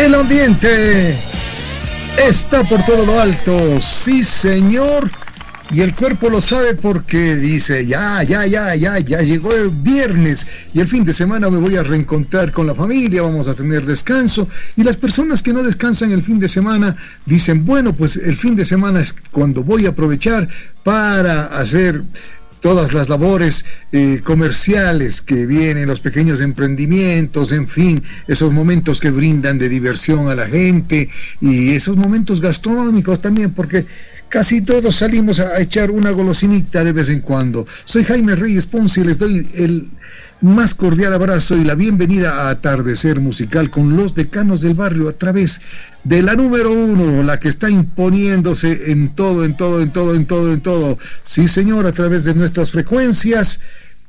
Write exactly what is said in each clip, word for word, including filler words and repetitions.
El ambiente está por todo lo alto, sí señor, y el cuerpo lo sabe porque dice, ya, ya, ya, ya, ya llegó el viernes y el fin de semana me voy a reencontrar con la familia, vamos a tener descanso, y las personas que no descansan el fin de semana dicen, bueno, pues el fin de semana es cuando voy a aprovechar para hacer todas las labores eh, comerciales que vienen, los pequeños emprendimientos, en fin, esos momentos que brindan de diversión a la gente y esos momentos gastronómicos también, porque casi todos salimos a echar una golosinita de vez en cuando. Soy Jaime Reyes Ponce y les doy el más cordial abrazo y la bienvenida a Atardecer Musical con los decanos del barrio a través de la número uno, la que está imponiéndose en todo, en todo, en todo, en todo, en todo. Sí, señor, a través de nuestras frecuencias,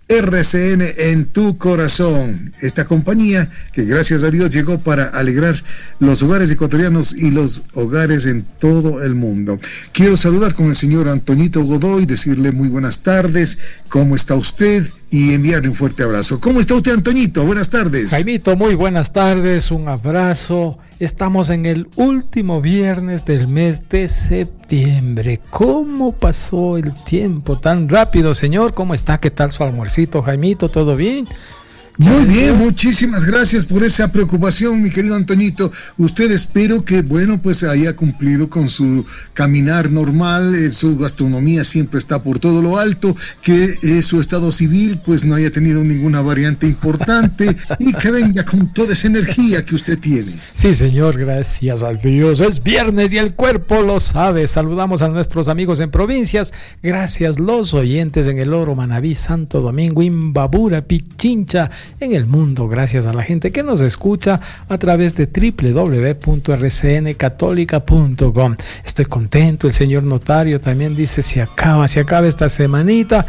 R C N en tu corazón. Esta compañía que gracias a Dios llegó para alegrar los hogares ecuatorianos y los hogares en todo el mundo. Quiero saludar con el señor Antoñito Godoy, decirle muy buenas tardes, ¿cómo está usted? Y enviarle un fuerte abrazo. ¿Cómo está usted, Antoñito? Buenas tardes. Jaimito, muy buenas tardes, un abrazo. Estamos en el último viernes del mes de septiembre. ¿Cómo pasó el tiempo tan rápido, señor? ¿Cómo está? ¿Qué tal su almuercito, Jaimito? ¿Todo bien? Muy bien, muchísimas gracias por esa preocupación, mi querido Antoñito. Usted espero que, bueno, pues haya cumplido con su caminar normal, eh, su gastronomía siempre está por todo lo alto, que eh, su estado civil pues no haya tenido ninguna variante importante y que venga con toda esa energía que usted tiene. Sí, señor, gracias a Dios. Es viernes y el cuerpo lo sabe. Saludamos a nuestros amigos en provincias. Gracias los oyentes en el Oro, Manabí, Santo Domingo, Imbabura, Pichincha, en el mundo, gracias a la gente que nos escucha a través de doble u doble u doble u punto r c n católica punto com. Estoy contento, el señor notario también dice, se acaba, se acaba esta semanita.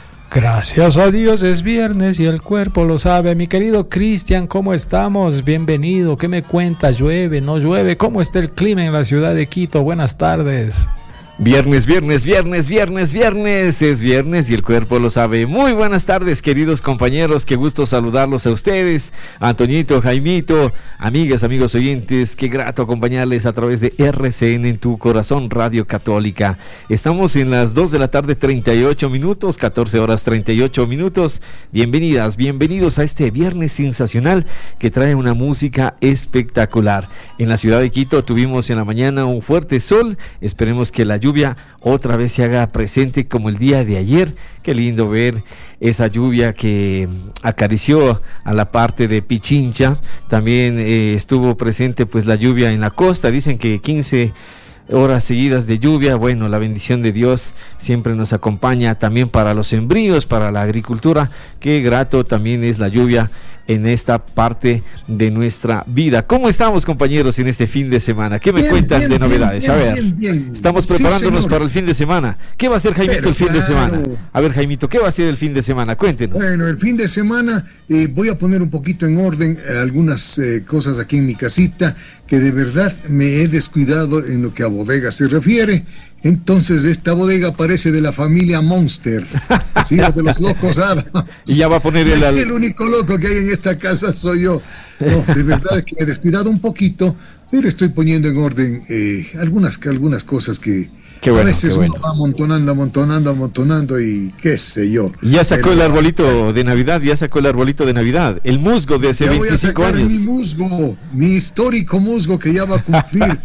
Gracias a Dios es viernes y el cuerpo lo sabe. Mi querido Cristian, ¿cómo estamos? Bienvenido, ¿qué me cuenta? ¿Llueve, no llueve? ¿Cómo está el clima en la ciudad de Quito? Buenas tardes. Viernes, viernes, viernes, viernes, viernes, es viernes y el cuerpo lo sabe. Muy buenas tardes, queridos compañeros, qué gusto saludarlos a ustedes, Antoñito, Jaimito, amigas, amigos oyentes, qué grato acompañarles a través de R C N en tu corazón, Radio Católica. Estamos en las dos de la tarde, treinta y ocho minutos, catorce horas treinta y ocho minutos. Bienvenidas, bienvenidos a este viernes sensacional que trae una música espectacular. En la ciudad de Quito tuvimos en la mañana un fuerte sol, esperemos que la lluvia otra vez se haga presente como el día de ayer. Qué lindo ver esa lluvia que acarició a la parte de Pichincha. También eh, estuvo presente pues la lluvia en la costa. Dicen que quince horas seguidas de lluvia. Bueno, la bendición de Dios siempre nos acompaña también para los sembríos, para la agricultura. Qué grato también es la lluvia en esta parte de nuestra vida. ¿Cómo estamos, compañeros, en este fin de semana? ¿Qué me bien, cuentan bien, de novedades? Bien, a ver, bien, bien. Estamos preparándonos sí, para el fin de semana. ¿Qué va a hacer Jaimito Pero, el fin claro. de semana? A ver, Jaimito, ¿qué va a hacer el fin de semana? Cuéntenos. Bueno, el fin de semana eh, voy a poner un poquito en orden eh, algunas eh, cosas aquí en mi casita que de verdad me he descuidado en lo que a bodega se refiere. Entonces esta bodega parece de la familia Monster, ¿sí? De los locos Adams. Y ya va a poner el... El único loco que hay en esta casa soy yo. No, de verdad es que me he descuidado un poquito, pero estoy poniendo en orden eh, algunas, algunas cosas que qué bueno, a veces qué uno bueno. va amontonando, amontonando, amontonando y qué sé yo. Ya sacó pero, el arbolito de Navidad, ya sacó el arbolito de Navidad, el musgo de hace veinticinco voy a sacar años. Mi musgo, mi histórico musgo que ya va a cumplir...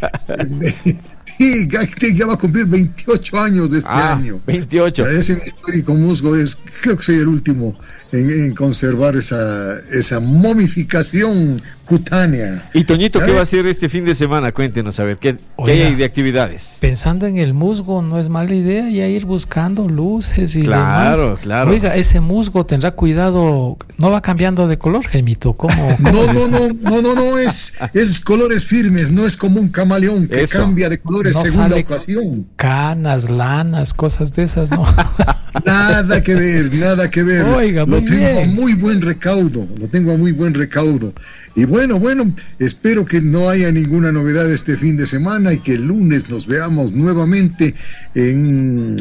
Sí, ya va a cumplir veintiocho años de este ah, año. veintiocho. Ese histórico musgo es, creo que soy el último en, en conservar esa, esa momificación cutánea. Y Toñito, ¿qué va a hacer este fin de semana? Cuéntenos, a ver, ¿qué, Oiga, ¿qué hay de actividades? Pensando en el musgo, no es mala idea ya ir buscando luces y claro, demás. Claro, Oiga, ese musgo tendrá cuidado, no va cambiando de color, Jaimito, ¿cómo? cómo no, no, no, no, no, no, es, es colores firmes, no es como un camaleón que Eso. cambia de colores no según la ocasión. Canas, lanas, cosas de esas, ¿no? Nada que ver, nada que ver. Oiga, muy lo tengo bien. a muy buen recaudo, lo tengo a muy buen recaudo. Y bueno, bueno, espero que no haya ninguna novedad este fin de semana y que el lunes nos veamos nuevamente en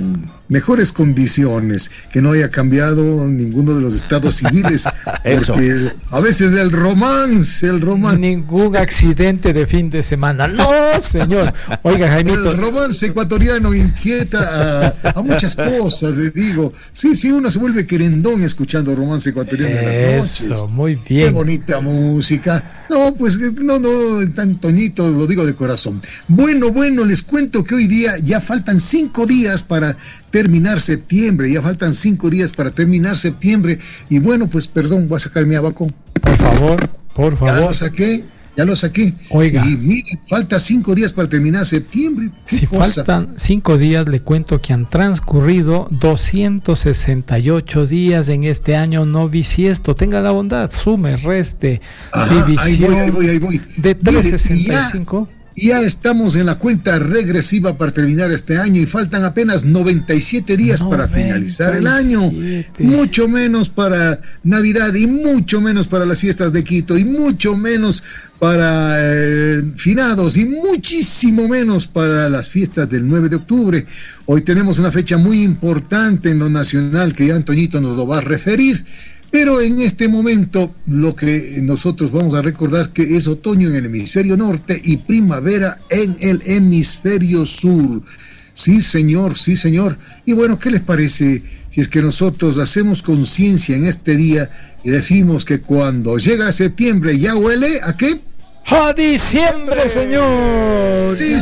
mejores condiciones, que no haya cambiado ninguno de los estados civiles, Eso. porque a veces el romance, el romance. Ningún accidente de fin de semana. No, señor. Oiga, Jaimito. El romance ecuatoriano inquieta a, a muchas cosas, le digo. Sí, sí, uno se vuelve querendón escuchando romance ecuatoriano en las noches. Eso, muy Qué bien. bonita música. No, pues no, no, tan Toñito, lo digo de corazón. Bueno, bueno, les cuento que hoy día ya faltan cinco días para terminar septiembre, ya faltan cinco días para terminar septiembre. Y bueno, pues perdón, voy a sacar mi abaco. Por favor, por Ya favor. lo saqué, ya lo saqué. Oiga. Y miren, falta cinco días para terminar septiembre. ¿Qué Si cosa? faltan cinco días, le cuento que han transcurrido doscientos sesenta y ocho días en este año no bisiesto. Tenga la bondad, sume, reste, Ajá, ahí voy, división ahí voy, ahí voy. de Mire, trescientos sesenta y cinco. Ya, ya estamos en la cuenta regresiva para terminar este año y faltan apenas noventa y siete días para finalizar el año. noventa y siete. Mucho menos para Navidad y mucho menos para las fiestas de Quito y mucho menos para eh, finados y muchísimo menos para las fiestas del nueve de octubre. Hoy tenemos una fecha muy importante en lo nacional que ya Antoñito nos lo va a referir. Pero en este momento lo que nosotros vamos a recordar que es otoño en el hemisferio norte y primavera en el hemisferio sur. Sí, señor, sí, señor. Y bueno, ¿qué les parece si es que nosotros hacemos conciencia en este día y decimos que cuando llega septiembre ya huele a qué? ¡A diciembre, señor! Sí,